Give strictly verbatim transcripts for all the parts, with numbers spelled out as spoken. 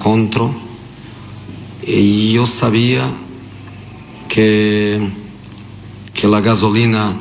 encuentro y yo sabía que, que la gasolina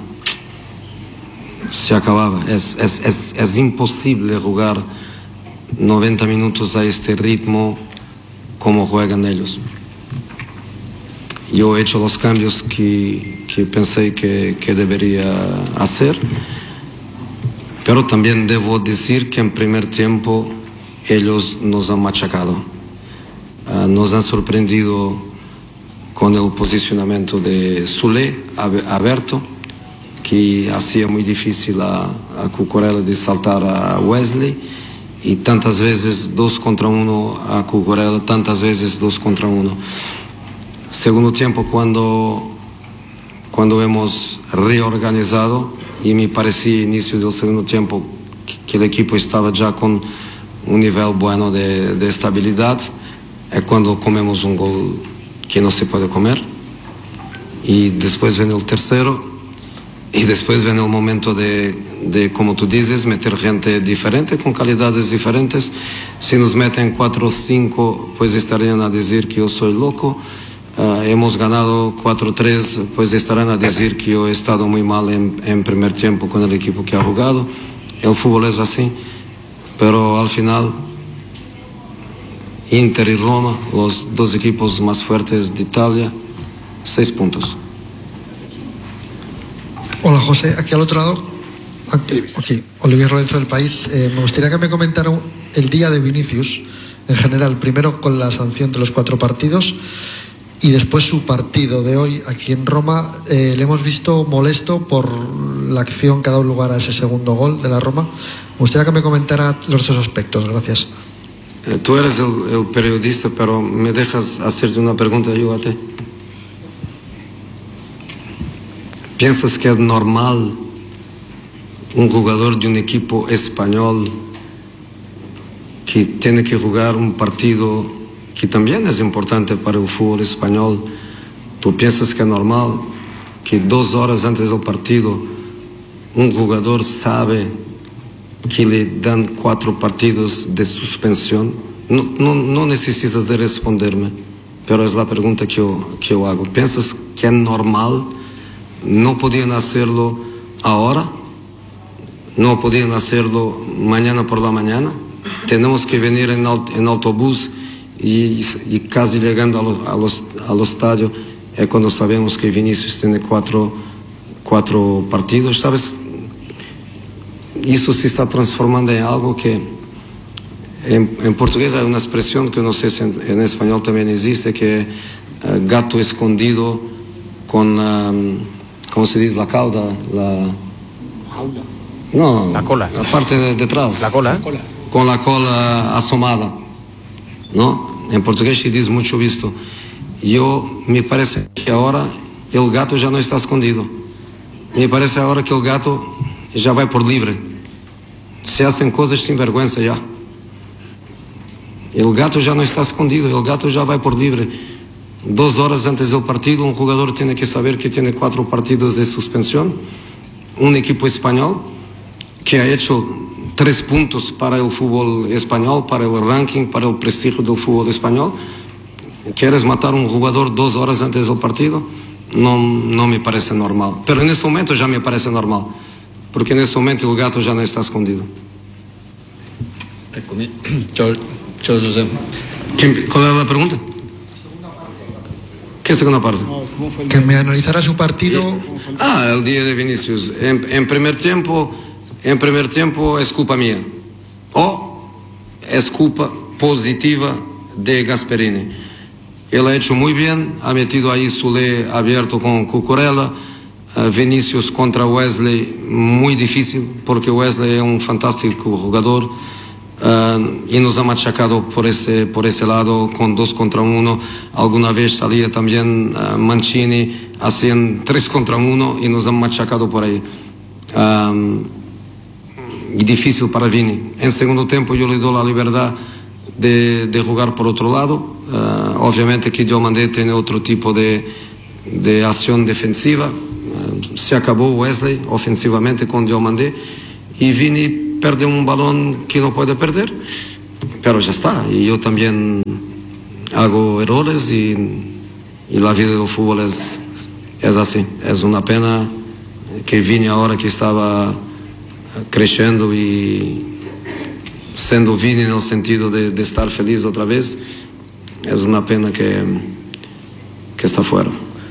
se acababa. Es, es, es, es imposible jugar noventa minutos a este ritmo como juegan ellos. Yo he hecho los cambios que, que pensé que, que debería hacer, pero también debo decir que en primer tiempo ellos nos han machacado, uh, nos han sorprendido con el posicionamiento de Soulé, abierto, que hacía muy difícil a, a Cucurella de saltar a Wesley, y tantas veces dos contra uno a Cucurella, tantas veces dos contra uno. Segundo tiempo, cuando, cuando hemos reorganizado, y me parecía inicio del segundo tiempo que, que el equipo estaba ya con un nivel bueno de, de estabilidad, es cuando comemos un gol que no se puede comer, y después viene el tercero, y después viene el momento de, de, como tú dices, meter gente diferente, con calidades diferentes. Si nos meten cuatro o cinco, pues estarían a decir que yo soy loco. Uh, hemos ganado cuatro tres, pues estarán a decir que yo he estado muy mal en, en primer tiempo con el equipo que ha jugado. El fútbol es así, pero al final Inter y Roma, los dos equipos más fuertes de Italia, seis puntos. Hola José, aquí al otro lado, aquí, aquí, Olivier Lorenzo del País. Eh, me gustaría que me comentaran el día de Vinicius en general, primero con la sanción de los cuatro partidos y después su partido de hoy aquí en Roma. Eh, le hemos visto molesto por la acción que ha dado lugar a ese segundo gol de la Roma. Me gustaría que me comentara los dos aspectos. Gracias. Eh, tú eres el, el periodista, pero me dejas hacerte una pregunta yo a ti. ¿Piensas que es normal un jugador de un equipo español que tiene que jugar un partido que también es importante para el fútbol español? ¿Tú piensas que es normal que dos horas antes del partido un jugador sabe que le dan cuatro partidos de suspensión? No, no, no necesitas de responderme, pero es la pregunta que yo, que yo hago. ¿Piensas que es normal? ¿No podían hacerlo ahora? ¿No podían hacerlo mañana por la mañana? Tenemos que venir en, aut en autobús y, y casi llegando a lo, a los, al estadio es cuando sabemos que Vinicius tiene cuatro, cuatro partidos, ¿sabes? Eso se está transformando en algo que en, en portugués hay una expresión que no sé si en, en español también existe, que uh, gato escondido con... Um, ¿cómo se dice? La cauda, la... No, la cola. La parte de detrás. La cola. Con la cola asomada, ¿no? En portugués se dice mucho visto. Yo, me parece que ahora el gato ya no está escondido. Me parece ahora que el gato ya va por libre. Se hacen cosas sin vergüenza ya. El gato ya no está escondido, el gato ya va por libre. Dos horas antes del partido, un jugador tiene que saber que tiene cuatro partidos de suspensión. Un equipo español que ha hecho tres puntos para el fútbol español, para el ranking, para el prestigio del fútbol español. ¿Quieres matar a un jugador dos horas antes del partido? No, no me parece normal. Pero en este momento ya me parece normal, porque en este momento el gato ya no está escondido. Ciao, ciao José. ¿Cuál era la pregunta? ¿Qué segunda parte? Que me analizara su partido. Ah, el día de Vinicius. En, en primer tiempo, en primer tiempo es culpa mía. O es culpa positiva de Gasperini. Él ha hecho muy bien, ha metido ahí Soulé abierto con Cucurella. Uh, Vinicius contra Wesley, muy difícil, porque Wesley es un fantástico jugador. Uh, y nos ha machacado por ese, por ese lado con dos contra uno. Alguna vez salía también uh, Mancini, hacían tres contra uno y nos han machacado por ahí. Um, y difícil para Vini. En segundo tiempo yo le doy la libertad de, de jugar por otro lado. Uh, obviamente que Diomandé tiene otro tipo de, de acción defensiva. Uh, se acabó Wesley ofensivamente con Diomandé y Vini pierde un balón que no puede perder pero ya está. Y yo también hago errores y, y la vida del fútbol es, es así. Es una pena que vine ahora que estaba creciendo y siendo Vini en el sentido de, de estar feliz otra vez. Es una pena que, que está fuera.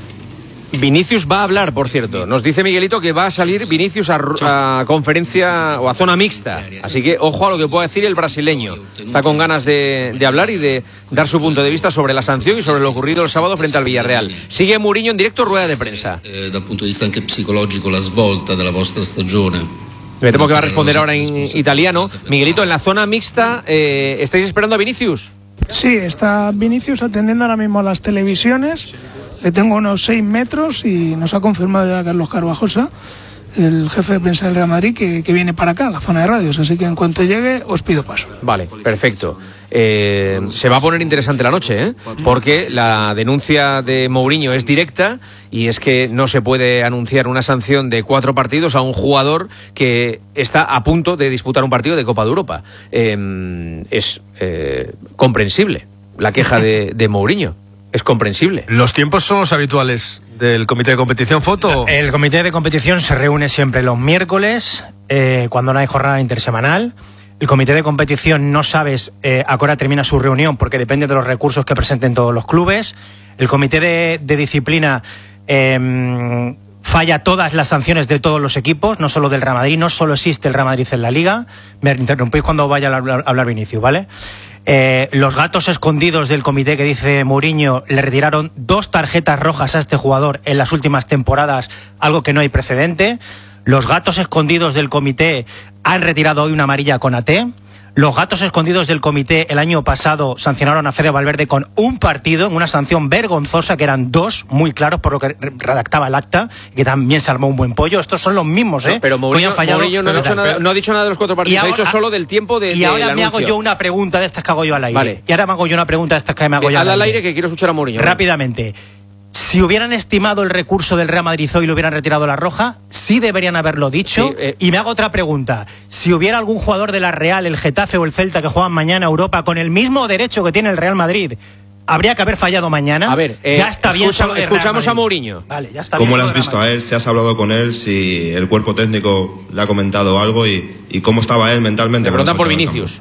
Vinicius va a hablar, por cierto. Nos dice Miguelito que va a salir Vinicius a, a conferencia o a zona mixta. Así que ojo a lo que pueda decir el brasileño. Está con ganas de, de hablar y de dar su punto de vista sobre la sanción y sobre lo ocurrido el sábado frente al Villarreal. Sigue Mourinho en directo, rueda de prensa. Eh, dal punto di vista anche psicologico, la svolta della vostra stagione. Me temo que va a responder ahora en italiano. Miguelito, en la zona mixta, eh, ¿estáis esperando a Vinicius? Sí, está Vinicius atendiendo ahora mismo a las televisiones. Le tengo unos seis metros y nos ha confirmado ya Carlos Carvajosa, el jefe de prensa del Real Madrid, que, que viene para acá, a la zona de radios. Así que en cuanto llegue, os pido paso. Vale, perfecto. Eh, se va a poner interesante la noche, ¿eh? Porque la denuncia de Mourinho es directa y es que no se puede anunciar una sanción de cuatro partidos a un jugador que está a punto de disputar un partido de Copa de Europa. Eh, es eh, comprensible la queja de, de Mourinho. Es comprensible. ¿Los tiempos son los habituales del comité de competición, Foto? El comité de competición se reúne siempre los miércoles, eh, cuando no hay jornada intersemanal. El comité de competición no sabes eh, a qué hora termina su reunión porque depende de los recursos que presenten todos los clubes. El comité de, de disciplina eh, falla todas las sanciones de todos los equipos, no solo del Real Madrid, no solo existe el Real Madrid en la Liga. Me interrumpís cuando vaya a hablar, a hablar Vinicius, ¿vale? Eh, los gatos escondidos del comité que dice Mourinho le retiraron dos tarjetas rojas a este jugador en las últimas temporadas, algo que no hay precedente. Los gatos escondidos del comité han retirado hoy una amarilla con A T. Los gatos escondidos del comité el año pasado sancionaron a Fede Valverde con un partido, en una sanción vergonzosa, que eran dos, muy claros por lo que redactaba el acta, que también se armó un buen pollo. Estos son los mismos, ¿eh? No, pero Mourinho, fallado, Mourinho no, ha dicho nada, no ha dicho nada de los cuatro partidos, ahora, ha dicho solo del tiempo de, y de ahora me anuncio. hago yo una pregunta de estas que hago yo al aire. Vale. Y ahora me hago yo una pregunta de estas que me hago yo al aire. al aire que quiero escuchar a Mourinho. Rápidamente. Si hubieran estimado el recurso del Real Madrid hoy y le hubieran retirado la roja, sí deberían haberlo dicho. Sí, eh. Y me hago otra pregunta. Si hubiera algún jugador de la Real, el Getafe o el Celta que juegan mañana a Europa con el mismo derecho que tiene el Real Madrid, ¿habría que haber fallado mañana? A ver, eh, ya está bien. Escucha, escuchamos a Mourinho. Vale, ya está. ¿Cómo bien le has visto a él? ¿Si has hablado con él? ¿Si el cuerpo técnico le ha comentado algo? ¿Y, y cómo estaba él mentalmente? Me preguntan por Vinicius.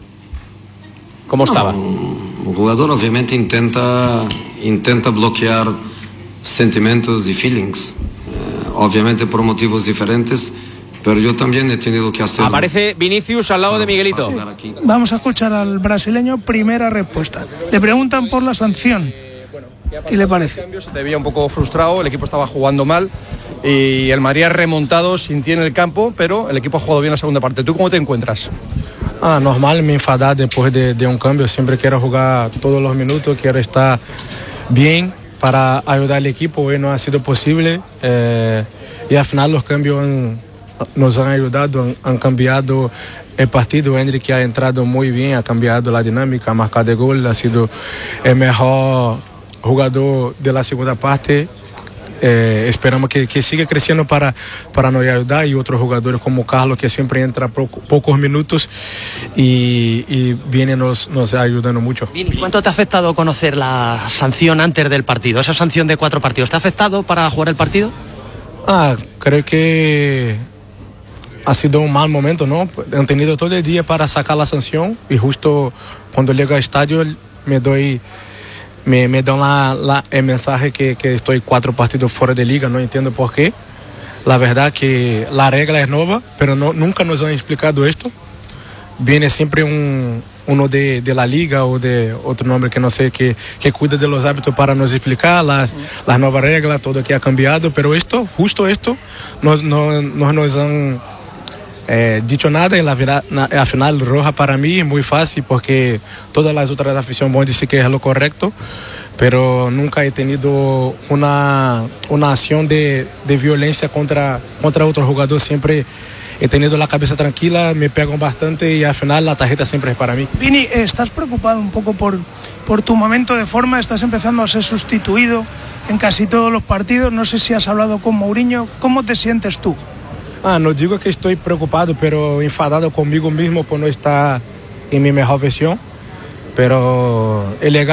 ¿Cómo estaba? No, un jugador obviamente intenta, intenta bloquear sentimientos y feelings, eh, obviamente por motivos diferentes, pero yo también he tenido que hacerlo. Aparece Vinicius al lado de Miguelito. Sí. Vamos a escuchar al brasileño, primera respuesta. Le preguntan por la sanción. ¿Qué le parece? Se te veía un poco frustrado, el equipo estaba jugando mal y el Madrid ha remontado sin ti en el campo, pero el equipo ha jugado bien la segunda parte. ¿Tú cómo te encuentras? Ah, normal me enfadar después de, de un cambio. Siempre quiero jugar todos los minutos, quiero estar bien para ayudar al equipo. Hoy no ha sido posible eh, y al final los cambios han, nos han ayudado, han, han cambiado el partido. Henry ha entrado muy bien, ha cambiado la dinámica, ha marcado el gol, ha sido el mejor jugador de la segunda parte. Eh, esperamos que, que siga creciendo para, para nos ayudar, y otros jugadores como Carlos, que siempre entra poco, pocos minutos y, y viene nos, nos ayudando mucho. ¿Cuánto te ha afectado conocer la sanción antes del partido? Esa sanción de cuatro partidos, ¿te ha afectado para jugar el partido? Ah, creo que ha sido un mal momento, ¿no? Han tenido todo el día para sacar la sanción y justo cuando llego al estadio me doy... Me, me dan la, la, el mensaje que, que estoy cuatro partidos fuera de liga, no entiendo por qué. La verdad que la regla es nueva, pero no, nunca nos han explicado esto. Viene siempre un, uno de, de la liga o de otro nombre que no sé, que, que cuida de los hábitos para nos explicar las, las nuevas reglas, todo que ha cambiado. Pero esto, justo esto, no, no, no nos han eh, dicho nada. Y la, la, la final roja para mí es muy fácil porque todas las otras aficiones van a decir que es lo correcto, pero nunca he tenido una, una acción de, de violencia contra, contra otro jugador. Siempre he tenido la cabeza tranquila, me pegan bastante y al final la tarjeta siempre es para mí. Vini, ¿estás preocupado un poco por, por tu momento de forma? Estás empezando a ser sustituido en casi todos los partidos. No sé si has hablado con Mourinho. ¿Cómo te sientes tú? Ah, no digo que estoy preocupado, pero enfadado conmigo mismo por no estar en mi mejor versión. pero el